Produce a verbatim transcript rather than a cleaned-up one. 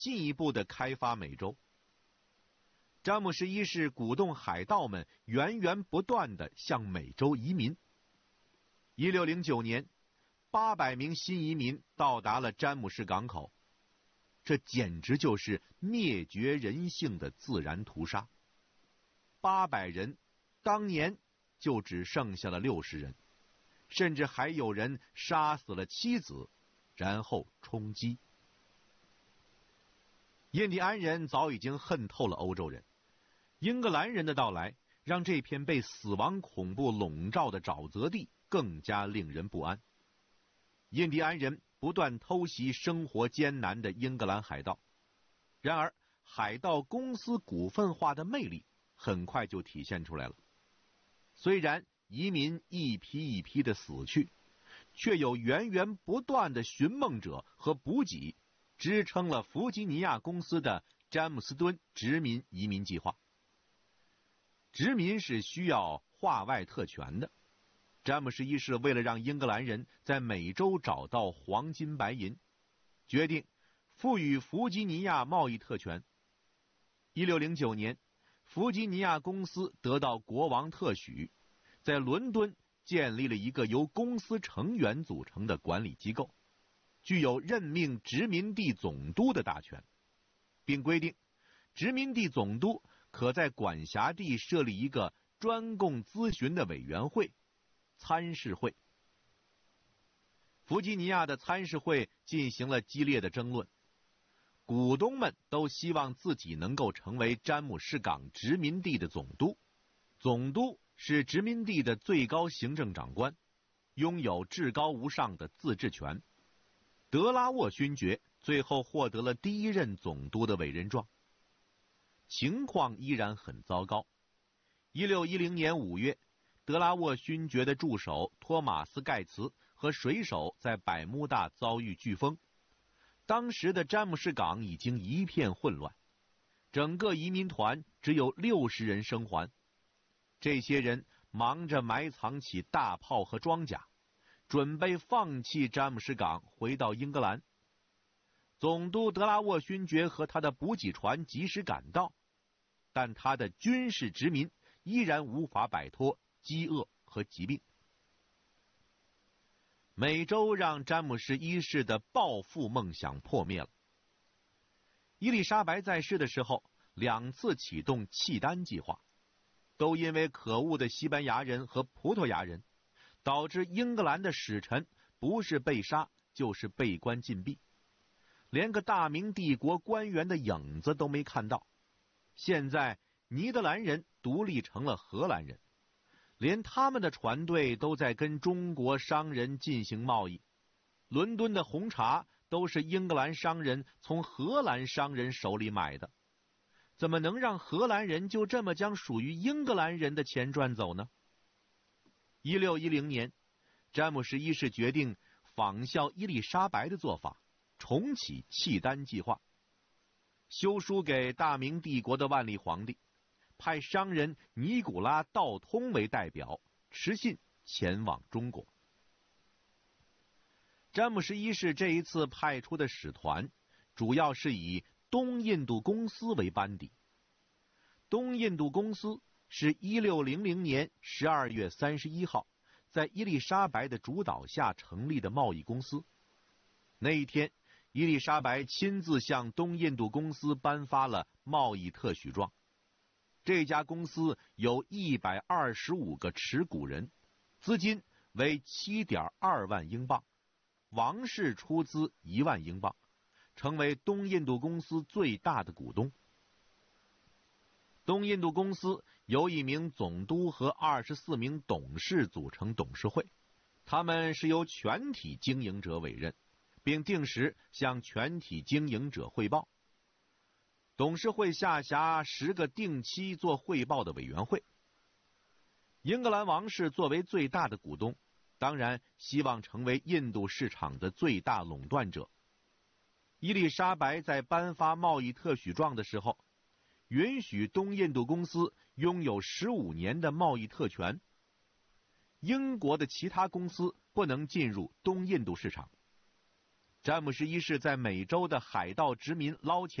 进一步的开发美洲。詹姆士一世鼓动海盗们源源不断的向美洲移民。一六零九年，八百名新移民到达了詹姆士港口，这简直就是灭绝人性的自然屠杀。八百人，当年就只剩下了六十人，甚至还有人杀死了妻子，然后充饥。印第安人早已经恨透了欧洲人，英格兰人的到来让这片被死亡恐怖笼罩的沼泽地更加令人不安。印第安人不断偷袭生活艰难的英格兰海盗，然而海盗公司股份化的魅力很快就体现出来了。虽然移民一批一批的死去，却有源源不断的寻梦者和补给支撑了弗吉尼亚公司的詹姆斯敦殖民移民计划。殖民是需要化外特权的，詹姆士一世为了让英格兰人在美洲找到黄金白银，决定赋予弗吉尼亚贸易特权。一六零九年，弗吉尼亚公司得到国王特许，在伦敦建立了一个由公司成员组成的管理机构，具有任命殖民地总督的大权，并规定殖民地总督可在管辖地设立一个专供咨询的委员会——参事会。弗吉尼亚的参事会进行了激烈的争论，股东们都希望自己能够成为詹姆士港殖民地的总督。总督是殖民地的最高行政长官，拥有至高无上的自治权。德拉沃勋爵最后获得了第一任总督的委任状。情况依然很糟糕。一六一零年五月，德拉沃勋爵的助手托马斯·盖茨和水手在百慕大遭遇飓风。当时的詹姆士港已经一片混乱，整个移民团只有六十人生还。这些人忙着埋藏起大炮和装甲，准备放弃詹姆士港回到英格兰。总督德拉沃勋爵和他的补给船及时赶到，但他的军事殖民依然无法摆脱饥饿和疾病。美洲让詹姆士一世的暴富梦想破灭了。伊丽莎白在世的时候，两次启动契丹计划，都因为可恶的西班牙人和葡萄牙人，导致英格兰的使臣不是被杀就是被关禁闭，连个大明帝国官员的影子都没看到。现在尼德兰人独立成了荷兰人，连他们的船队都在跟中国商人进行贸易。伦敦的红茶都是英格兰商人从荷兰商人手里买的，怎么能让荷兰人就这么将属于英格兰人的钱赚走呢？一六一零年，詹姆士一世决定仿效伊丽莎白的做法，重启契丹计划。修书给大明帝国的万历皇帝，派商人尼古拉·道通为代表，持信前往中国。詹姆士一世这一次派出的使团，主要是以东印度公司为班底。东印度公司是一六零零年十二月三十一号在伊丽莎白的主导下成立的贸易公司。那一天，伊丽莎白亲自向东印度公司颁发了贸易特许状。这家公司有一百二十五个持股人，资金为 七点二万英镑，王室出资一万英镑，成为东印度公司最大的股东。东印度公司由一名总督和二十四名董事组成董事会，他们是由全体经营者委任，并定时向全体经营者汇报。董事会下辖十个定期做汇报的委员会。英格兰王室作为最大的股东，当然希望成为印度市场的最大垄断者。伊丽莎白在颁发贸易特许状的时候，允许东印度公司拥有十五年的贸易特权。英国的其他公司不能进入东印度市场。 詹姆士一世在美洲的海盗殖民捞钱